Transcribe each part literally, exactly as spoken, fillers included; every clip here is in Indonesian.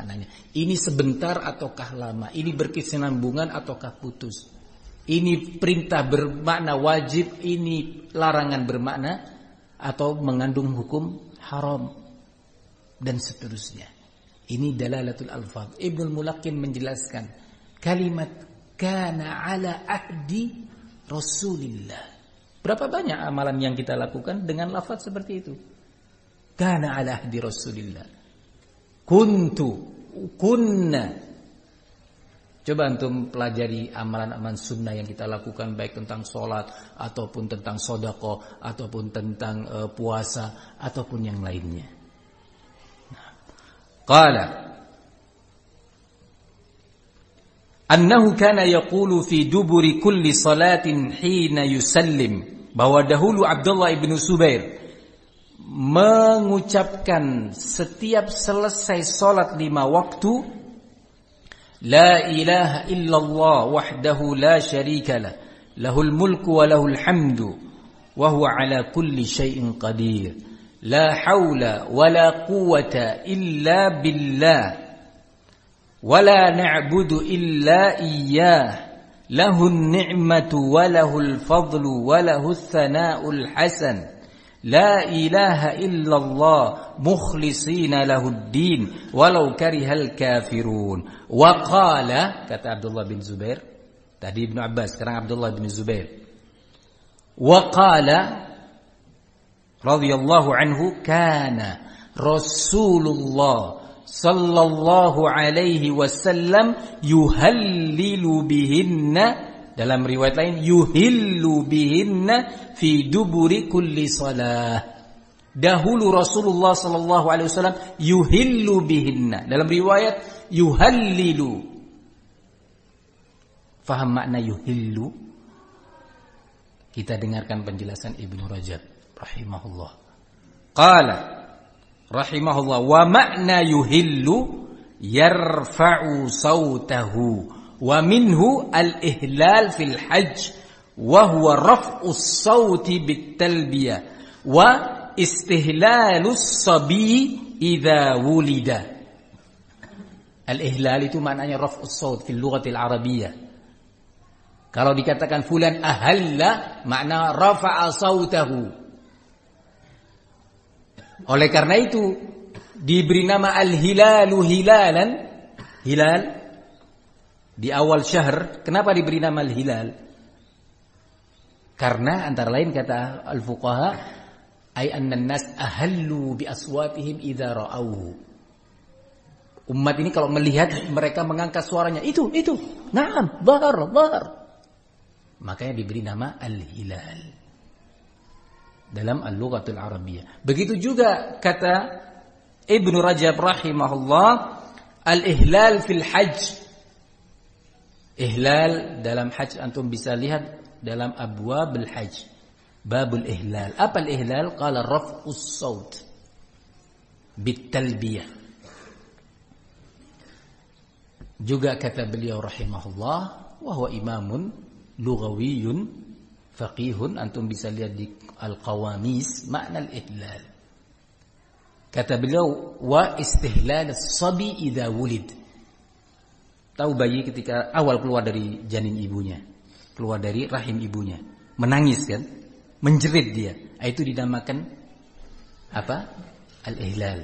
maknanya. Ini sebentar ataukah lama? Ini berkesinambungan ataukah putus? Ini perintah bermakna wajib, ini larangan bermakna atau mengandung hukum haram dan seterusnya. Ini dalalatul alfaz. Ibnul Mulaqqin menjelaskan kalimat kana ala ahdi Rasulillah. Berapa banyak amalan yang kita lakukan dengan lafaz seperti itu? Kana ala ahdi Rasulillah. Kuntu, kunna. Coba antum pelajari amalan-amalan sunnah yang kita lakukan, baik tentang sholat ataupun tentang sedekah ataupun tentang uh, puasa ataupun yang lainnya. Nah. Qala annahu kana yaqulu fi duburi kulli salatin hina yusallim, bahwa dahulu Abdullah ibn Zubair mengucapkan setiap selesai salat lima waktu, la ilaha illallah wahdahu la syarika lah, lahul mulku wa lahul hamdu wa huwa ala kulli syai'in qadir, la haula wa la quwwata illa billah wa la na'budu illa iyyah, lahun ni'matu wa lahul fadlu wa lahus thana'ul hasan, la ilaha illallah mukhlisina lahuddin walau karihal kafirun. Wa qala, kata Abdullah bin Zubair, tadi Ibnu Abbas, sekarang Abdullah bin Zubair. Wa qala radhiyallahu anhu, kana Rasulullah sallallahu alaihi wasallam yuhallilu bihinna, dalam riwayat lain yuhillu bihinna fi duburi kulli salah. Dahulu Rasulullah sallallahu alaihi wasallam yuhillu bihinna, dalam riwayat yuhallilu. Faham makna yuhillu? Kita dengarkan penjelasan Ibnu Rajab rahimahullah. Qala rahimahullah, wa makna yuhillu yarfa'u sautahu, wa minhu al-ihlal fil hajj wa huwa raf'u as-sauti bit-talbiyah wa istihlalus sabi idza wulida. Al-ihlal itu maknanya raf'us saut fil lughatil arabiyyah. Kalau dikatakan fulan ahalla, makna rafa'a sautahu. Oleh karena itu diberi nama al-hilalu hilalan, hilal di awal syahr. Kenapa diberi nama al-hilal? Karena antara lain kata al-fuqaha, ay anna an-nas ahallu bi aswatihim idza ra'awhu. Umat ini kalau melihat mereka mengangkat suaranya, itu itu, na'am, dhahar, dhahar. Makanya diberi nama al-hilal dalam al-lughatul arabiyyah. Begitu juga kata Ibnu Rajab rahimahullah, al-ihlal fil hajj. Ihlal dalam hajj antum bisa lihat dalam abwabul hajj, babul ihlal. Apa al-ihlal? Qala raf'us saut bit talbiyah. Juga kata beliau rahimahullah, wa huwa imamun lughawiyyun faqihun, antum bisa lihat di al-qawamis makna al-ihlal. Kata beliau, wa istihlal as-sabi idza wulid. Tahu bayi ketika awal keluar dari janin ibunya, keluar dari rahim ibunya, menangis kan, menjerit dia, itu dinamakan apa? Al-ihlal.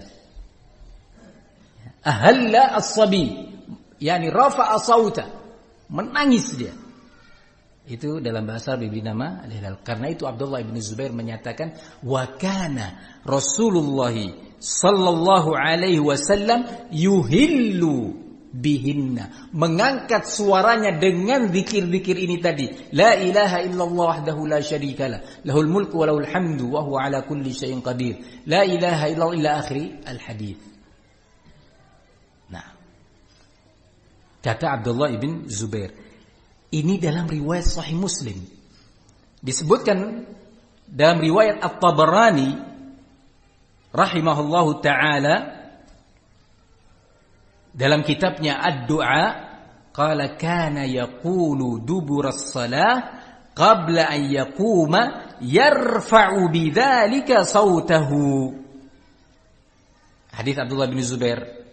Ahalla as-sabi, yani rafa'a sauta, menangis dia. Itu dalam bahasa diberi nama al-ihlal. Karena itu Abdullah bin Zubair menyatakan, wa kana Rasulullah sallallahu alaihi wasallam yuhillu bihinna, mengangkat suaranya dengan zikir-zikir ini tadi, la ilaha illallah wahdahu la syarikalah, lahul mulku wa lahul hamdu wa huwa ala kulli syai'in qadir, la ilaha illallah ila akhiri al-hadits. Nah, kata Abdullah ibn Zubair, ini dalam riwayat Sahih Muslim. Disebutkan dalam riwayat At-Tabarani rahimahullahu ta'ala dalam kitabnya Ad-Du'a, qala kana yaqulu dubura as-salah qabla an yaquma yarfa'u bidzalika sautahu. Hadis Abdullah bin Zubair